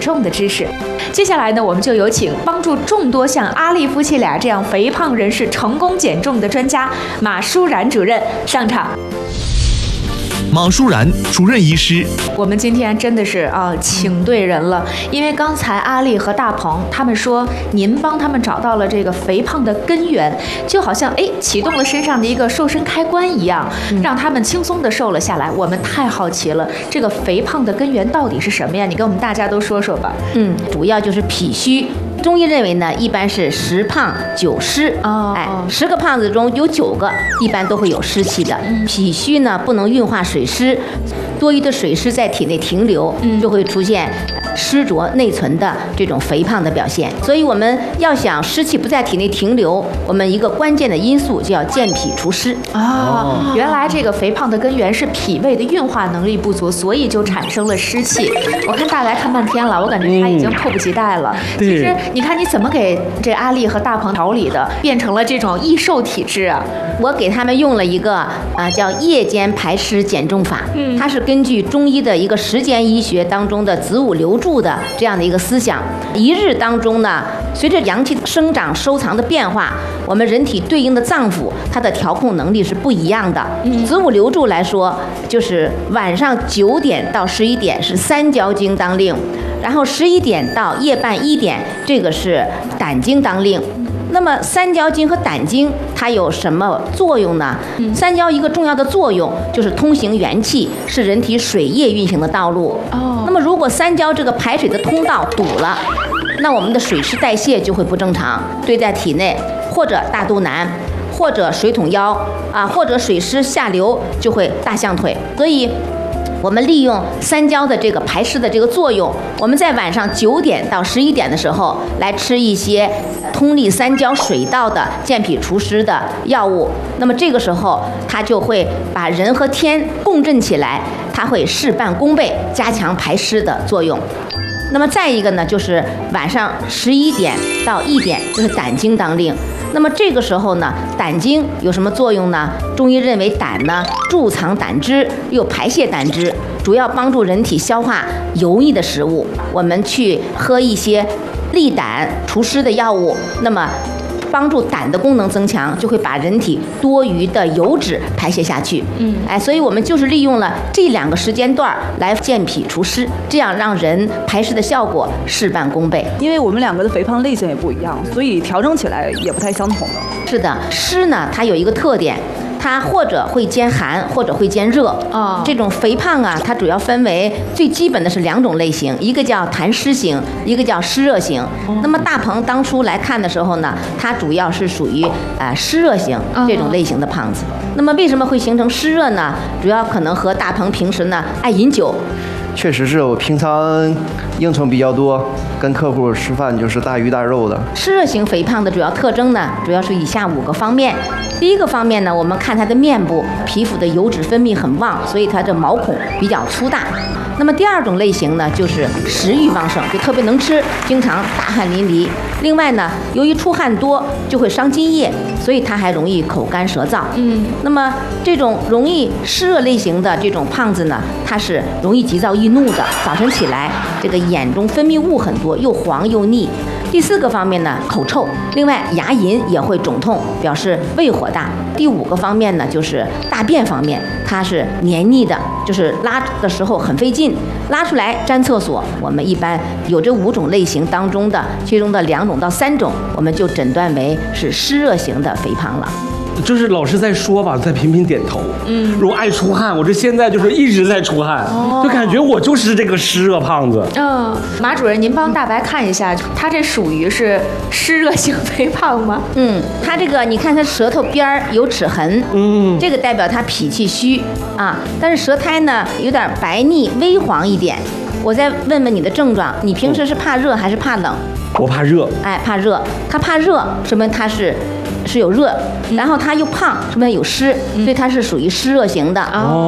重的知识。接下来呢，我们就有请帮助众多像阿丽夫妻俩这样肥胖人士成功减重的专家马舒然主任上场。 马舒然主任医师， 我们今天真的是请对人了，因为刚才阿丽和大鹏他们说您帮他们找到了这个肥胖的根源，就好像启动了身上的一个瘦身开关一样，让他们轻松的瘦了下来。我们太好奇了，这个肥胖的根源到底是什么呀？你跟我们大家都说说吧。 主要就是脾虚。中医认为呢，一般是10胖9湿，10个胖子中有9个一般都会有湿气的。脾虚呢不能运化水湿，多余的水湿在体内停留，就会出现湿浊内存的这种肥胖的表现。所以我们要想湿气不在体内停留，我们一个关键的因素就要健脾除湿。 原来这个肥胖的根源是脾胃的运化能力不足，所以就产生了湿气。我看大来看半天了，我感觉他已经迫不及待了。其实你看你怎么给这阿丽和大鹏调理的，变成了这种易瘦体质啊？ 我给他们用了一个叫夜间排湿减重法，它是根据中医的一个时间医学当中的子午流注的这样的一个思想。一日当中呢，随着阳气生长收藏的变化，我们人体对应的脏腑它的调控能力是不一样的。子午流注来说，就是晚上9点到11点是三焦经当令，然后11点到夜半1点这个是胆经当令。那么三焦经和胆经它有什么作用呢？三焦一个重要的作用就是通行元气，是人体水液运行的道路。那么如果三焦这个排水的通道堵了，那我们的水湿代谢就会不正常，堆在体内，或者大肚腩，或者水桶腰或者水湿下流，就会大象腿。所以我们利用三焦的这个排湿的这个作用，我们在晚上9点到11点的时候来吃一些通利三焦水道的健脾除湿的药物，那么这个时候它就会把人和天共振起来，它会事半功倍，加强排湿的作用。那么再一个呢，就是晚上11点到1点，就是胆经当令。那么这个时候呢，胆经有什么作用呢？中医认为胆呢贮藏胆汁，又排泄胆汁，主要帮助人体消化油腻的食物。我们去喝一些利胆除湿的药物，那么帮助胆的功能增强，就会把人体多余的油脂排泄下去。所以我们就是利用了这2个时间段来健脾除湿，这样让人排湿的效果事半功倍。 因为我们2个的肥胖类型也不一样，所以调整起来也不太相同了。 是的，湿呢它有一个特点，它或者会兼寒，或者会兼热。这种肥胖啊，它主要分为最基本的是2种类型，一个叫痰湿型，一个叫湿热型。那么大鹏当初来看的时候呢，它主要是属于湿热型这种类型的胖子。那么为什么会形成湿热呢？主要可能和大鹏平时呢爱饮酒。 确实是我平常应酬比较多，跟客户吃饭就是大鱼大肉的。 湿热型肥胖的主要特征呢，主要是以下5个方面。第一个方面呢，我们看它的面部皮肤的油脂分泌很旺，所以它的毛孔比较粗大。那么第2种类型呢，就是食欲旺盛，就特别能吃，经常大汗淋漓。另外呢，由于出汗多就会伤津液，所以它还容易口干舌燥。那么这种容易湿热类型的这种胖子呢，它是容易急躁易怒的，早晨起来这个眼中分泌物很多，又黄又腻。第4个方面呢，口臭，另外牙龈也会肿痛，表示胃火大。第5个方面呢，就是大便方面，它是黏腻的，就是拉的时候很费劲，拉出来粘厕所。我们一般有这5种类型当中的其中的2种到3种，我们就诊断为是湿热型的肥胖了。 就是老师在说吧，在频频点头。如果爱出汗，我这现在就是一直在出汗，就感觉我就是这个湿热胖子。 马主任，您帮大白看一下，他这属于是湿热型肥胖吗？ 他这个你看他舌头边有齿痕，这个代表他脾气虚但是舌苔呢有点白腻微黄一点。我再问问你的症状，你平时是怕热还是怕冷？ 我怕热。 怕热。他怕热，说明他是有热，然后他又胖，说明有湿，所以他是属于湿热型的。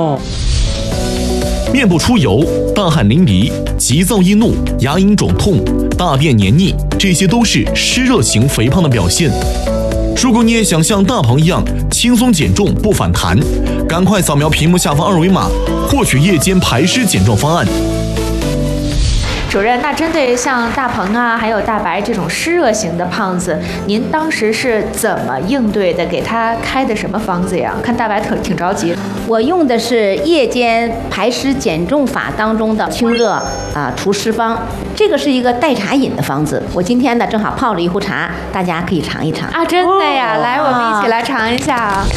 面部出油、大汗淋漓、急躁易怒、牙龈肿痛、大便黏腻，这些都是湿热型肥胖的表现。如果你也想像大鹏一样轻松减重不反弹，赶快扫描屏幕下方2维码，获取夜间排湿减重方案。 主任，那针对像大鹏啊，还有大白这种湿热型的胖子，您当时是怎么应对的？给他开的什么方子呀？看大白挺着急。 我用的是夜间排湿减重法当中的清热除湿方，这个是一个代茶饮的方子。我今天呢正好泡了一壶茶，大家可以尝一尝啊！真的呀，来，我们一起来尝一下啊。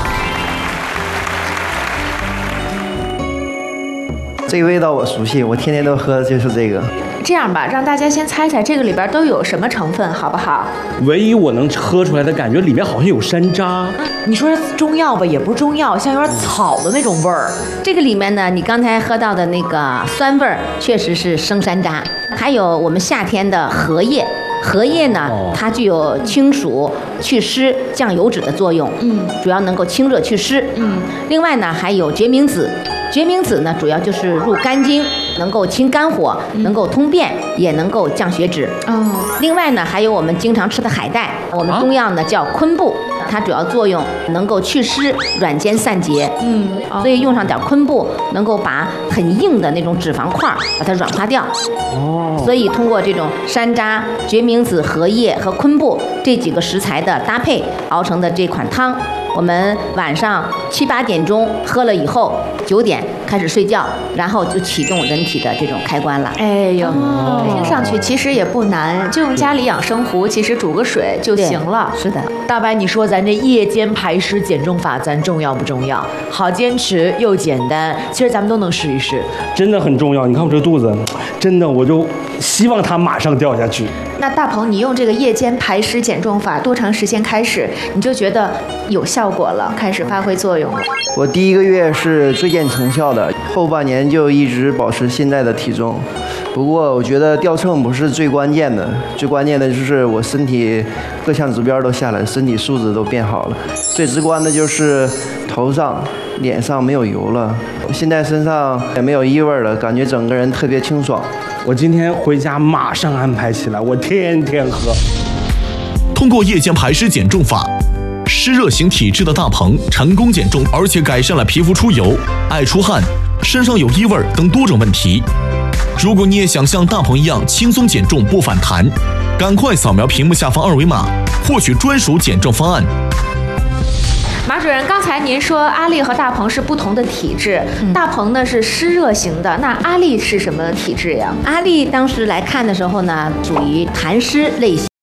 这个味道我熟悉，我天天都喝的就是这个。 这样吧，让大家先猜猜这个里边都有什么成分，好不好？ 唯一我能喝出来的感觉，里面好像有山楂。 你说是中药吧，也不是中药，像有点草的那种味儿。 这个里面呢，你刚才喝到的那个酸味儿，确实是生山楂，还有我们夏天的荷叶。荷叶呢，它具有清暑、祛湿、降油脂的作用，主要能够清热祛湿，另外呢，还有决明子，决明子呢，主要就是入肝经，能够清肝火，能够通便，也能够降血脂。另外呢，还有我们经常吃的海带，我们中药呢叫昆布，它主要作用能够祛湿、软坚散结，所以用上点昆布，能够把很硬的那种脂肪块把它软化掉。所以通过这种山楂、决明子、荷叶和昆布这几个食材的搭配熬成的这款汤，我们晚上7、8点钟喝了以后，9点开始睡觉，然后就启动人体的这种开关了。 哎呦，听上去其实也不难，就用家里养生壶，其实煮个水就行了。 是的， 大白，你说咱这夜间排湿减重法，咱重要不重要？好坚持又简单，其实咱们都能试一试。 真的很重要。你看我这肚子，真的我就希望它马上掉下去。 那大鹏，你用这个夜间排湿减重法多长时间开始你就觉得有效果了，开始发挥作用了？ 我第1个月是最见成效的，后半年就一直保持现在的体重。不过我觉得掉秤不是最关键的，最关键的就是我身体各项指标都下来，身体素质都变好了。最直观的就是头上、脸上没有油了，现在身上也没有异味了，感觉整个人特别清爽。 我今天回家马上安排起来，我天天喝。 通过夜间排湿减重法，湿热型体质的大鹏成功减重，而且改善了皮肤出油、爱出汗、身上有异味等多种问题。如果你也想像大鹏一样轻松减重不反弹，赶快扫描屏幕下方2维码，获取专属减重方案。 马主任，刚才您说阿丽和大鹏是不同的体质，大鹏呢是湿热型的，那阿丽是什么体质呀？ 阿丽当时来看的时候呢，属于痰湿类型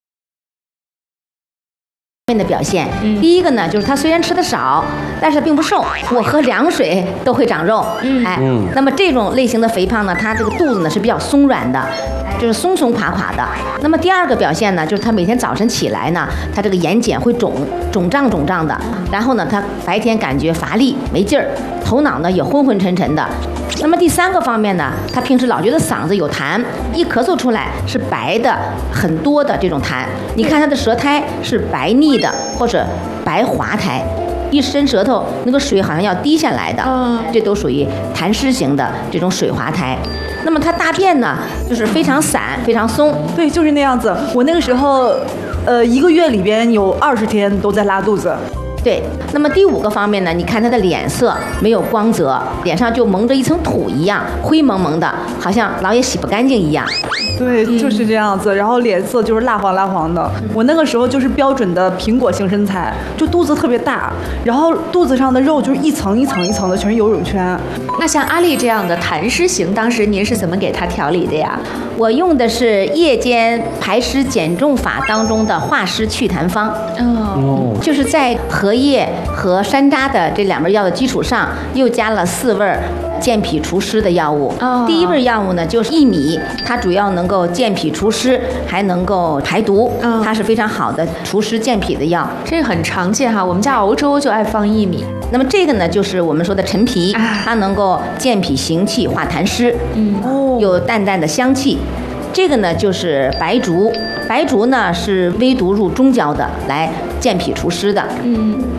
的表现。第一个呢，就是她虽然吃的少，但是并不瘦，我喝凉水都会长肉。那么这种类型的肥胖呢，她这个肚子呢是比较松软的，就是松松垮垮的。那么第二个表现呢，就是她每天早晨起来呢，她这个眼睑会肿胀的，然后呢，她白天感觉乏力没劲儿，头脑呢也昏昏沉沉的。那么第3个方面呢，她平时老觉得嗓子有痰，一咳嗽出来是白的很多的这种痰。你看她的舌苔是白腻的或者白滑苔，一伸舌头那个水好像要滴下来的，这都属于痰湿型的这种水滑苔。那么她大便呢，就是非常散非常松。 对，就是那样子。我那个时候，1个月里边有20天都在拉肚子。 对，那么第5个方面呢，你看她的脸色没有光泽，脸上就蒙着一层土一样，灰蒙蒙的，好像老也洗不干净一样。 对，就是这样子。然后脸色就是蜡黄的。我那个时候就是标准的苹果型身材，就肚子特别大，然后肚子上的肉就是一层一层的，全是游泳圈。 那像阿丽这样的痰湿型，当时您是怎么给她调理的呀？ 我用的是夜间排湿减重法当中的化湿祛痰方。就是在荷叶和山楂的这2味药的基础上，又加了4味健脾除湿的药物。第1味药物呢就是薏米，它主要能够健脾除湿，还能够排毒，它是非常好的除湿健脾的药。 这个很常见哈，我们家熬粥就爱放薏米。 那么这个呢，就是我们说的陈皮，它能够健脾行气、化痰湿，有淡淡的香气。这个呢就是白术，白术呢是微毒入中焦的，来健脾除湿的。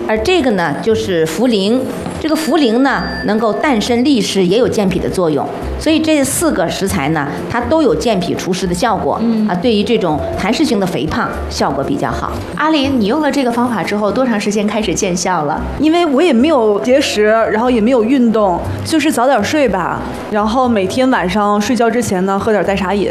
而这个呢就是茯苓。这个茯苓呢能够淡参利湿，也有健脾的作用。所以这4个食材呢，它都有健脾除湿的效果。对于这种痰湿性的肥胖效果比较好。 阿林，你用了这个方法之后，多长时间开始见效了？ 因为我也没有节食，然后也没有运动，就是早点睡吧，然后每天晚上睡觉之前呢，喝点代茶饮，